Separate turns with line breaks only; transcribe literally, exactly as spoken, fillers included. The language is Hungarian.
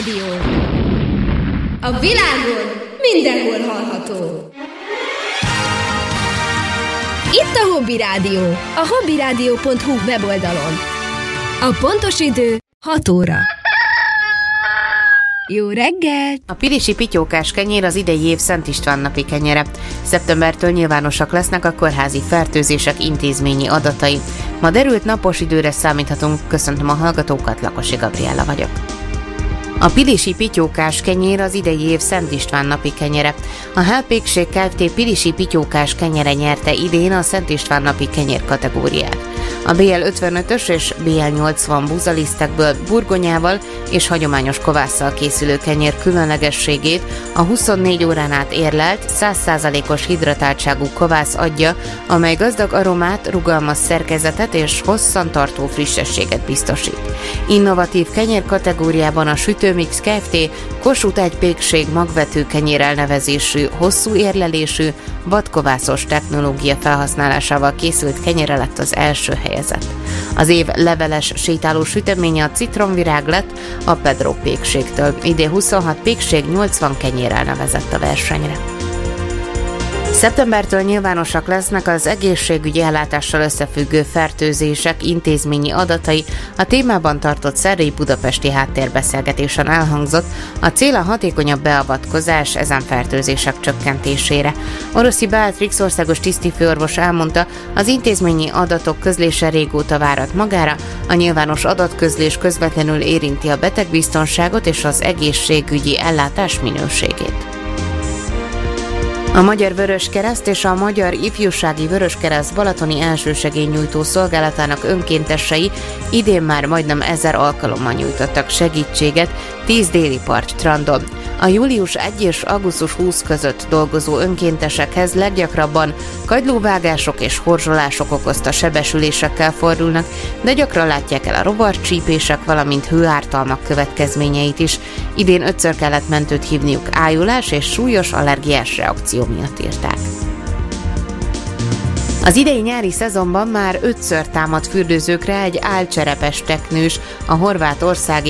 Rádió. A világon mindenhol hallható. Itt a Hobby Rádió, a hobbyradio pont hu weboldalon. A pontos idő hat óra. Jó reggelt!
A pilisi pityókás kenyér az idei év Szent István napi kenyere. Szeptembertől nyilvánosak lesznek a kórházi fertőzések intézményi adatai. Ma derült napos időre számíthatunk. Köszöntöm a hallgatókat, Lakosi Gabriella vagyok. A pilisi pityókás kenyér az idei év Szent István napi kenyere. A Hellpékség Kft. Pilisi pityókás kenyere nyerte idén a Szent István napi kenyér kategóriát. A bé el ötvenötös és bé el nyolcvan búzalisztekből burgonyával és hagyományos kovásszal készülő kenyér különlegességét a huszonnégy órán át érlelt, száz százalékos hidratáltságú kovász adja, amely gazdag aromát, rugalmas szerkezetet és hosszantartó frissességet biztosít. Innovatív kenyér kategóriában a Sütőmix Kft. Kossuth egy Pékség magvető kenyér elnevezésű, hosszú érlelésű, vadkovászos technológia felhasználásával készült kenyere lett az első helyezett. Az év leveles sétáló süteménye a citromvirág lett a Pedro Pékségtől. Idén huszonhat pékség, nyolcvan kenyér elnevezett a versenyre. Szeptembertől nyilvánosak lesznek az egészségügyi ellátással összefüggő fertőzések intézményi adatai. A témában tartott szerdai budapesti háttérbeszélgetésen elhangzott, a cél a hatékonyabb beavatkozás ezen fertőzések csökkentésére. Oroszi Beatrix országos tisztifőorvos elmondta, az intézményi adatok közlése régóta várat magára, a nyilvános adatközlés közvetlenül érinti a betegbiztonságot és az egészségügyi ellátás minőségét. A Magyar Vöröskereszt és a Magyar Ifjúsági Vöröskereszt balatoni elsősegélynyújtó szolgálatának önkéntesei idén már majdnem ezer alkalommal nyújtottak segítséget tíz déli part strandon. A július elseje és augusztus huszadika között dolgozó önkéntesekhez leggyakrabban kagylóvágások és horzsolások okozta sebesülésekkel fordulnak, de gyakran látják el a rovarcsípések, valamint hőártalmak következményeit is. Idén ötször kellett mentőt hívniuk ájulás és súlyos allergiás reakció miatt írták. Az idei nyári szezonban már ötször támadt fürdőzőkre egy álcserepes teknős, a horvátországi